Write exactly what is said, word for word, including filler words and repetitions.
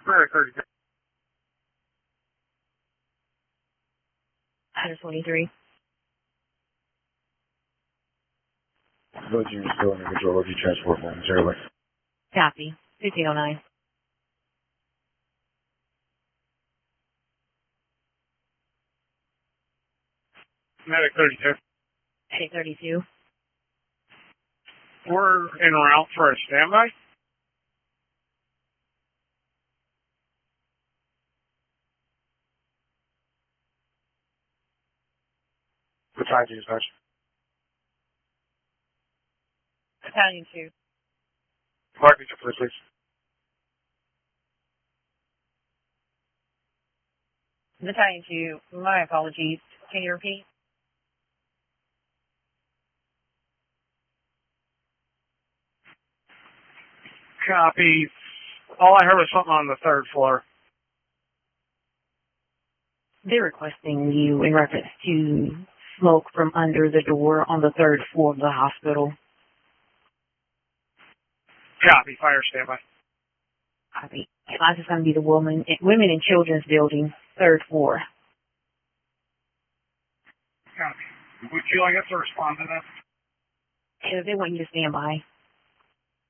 America thirty-two. one twenty-three. Village unit still under control of you transport momentarily. Copy. fifteen oh nine. Medic thirty-two. Medic thirty-two. We're en route for a standby. Battalion dispatch. Battalion two. Mark me for please. Battalion two. My apologies. Can you repeat? Copy. All I heard was something on the third floor. They're requesting you in reference to smoke from under the door on the third floor of the hospital. Copy. Fire standby. Copy. This is going to be the woman, women and children's building, third floor. Copy. Would you like us to respond to that? Yeah, they want you to stand by.